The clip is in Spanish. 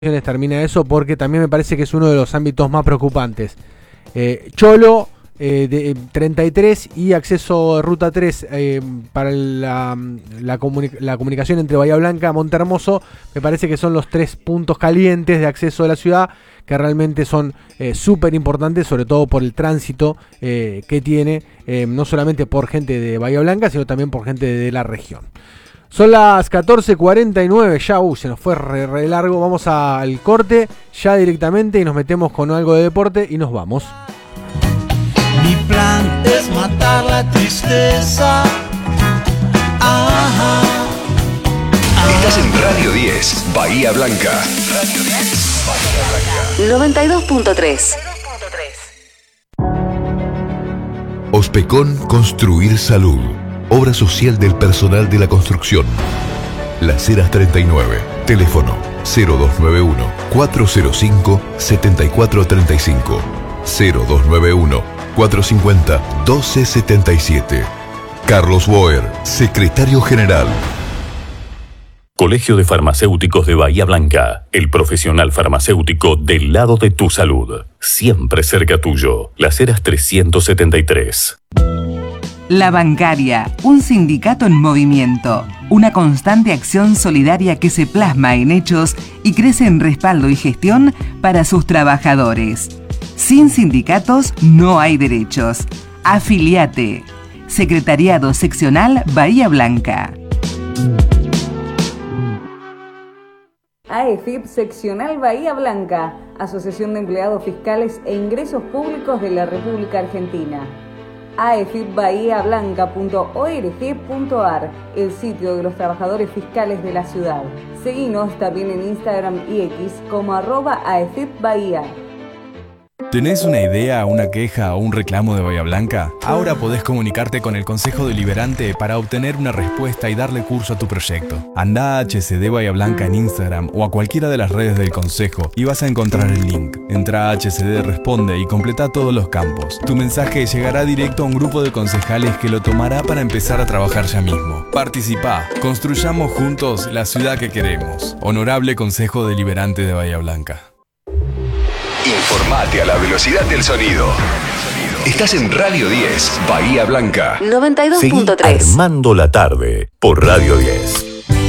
termina eso, porque también me parece que es uno de los ámbitos más preocupantes. Cholo, de 33 y acceso de Ruta 3 para la comunicación entre Bahía Blanca y Montehermoso, me parece que son los 3 puntos calientes de acceso de la ciudad, que realmente son súper importantes, sobre todo por el tránsito que tiene, no solamente por gente de Bahía Blanca, sino también por gente de la región. Son las 14:49, ya se nos fue re largo, vamos al corte ya directamente y nos metemos con algo de deporte y nos vamos. Mi plan es matar la tristeza. Ajá. Estás en Radio 10, Bahía Blanca. Radio 10, Bahía Blanca. 92.3. Ospecón Construir Salud. Obra social del personal de la construcción. Las Heras 39. Teléfono 0291-405-7435. 0291-450-1277. Carlos Boer, Secretario General. Colegio de Farmacéuticos de Bahía Blanca. El profesional farmacéutico del lado de tu salud. Siempre cerca tuyo. Las Heras 373. La Bancaria, un sindicato en movimiento, una constante acción solidaria que se plasma en hechos y crece en respaldo y gestión para sus trabajadores. Sin sindicatos no hay derechos. Afiliate. Secretariado Seccional Bahía Blanca. AEFIP Seccional Bahía Blanca, Asociación de Empleados Fiscales e Ingresos Públicos de la República Argentina. afipbahiablanca.org.ar, el sitio de los trabajadores fiscales de la ciudad. Seguinos también en Instagram y X como @AEFIPBahía. ¿Tenés una idea, una queja o un reclamo de Bahía Blanca? Ahora podés comunicarte con el Consejo Deliberante para obtener una respuesta y darle curso a tu proyecto. Andá a HCD Bahía Blanca en Instagram o a cualquiera de las redes del Consejo y vas a encontrar el link. Entrá a HCD Responde y completa todos los campos. Tu mensaje llegará directo a un grupo de concejales que lo tomará para empezar a trabajar ya mismo. Participá, construyamos juntos la ciudad que queremos. Honorable Consejo Deliberante de Bahía Blanca. Informate a la velocidad del sonido. Estás en Radio 10, Bahía Blanca. 92.3. Seguí armando la tarde por Radio 10.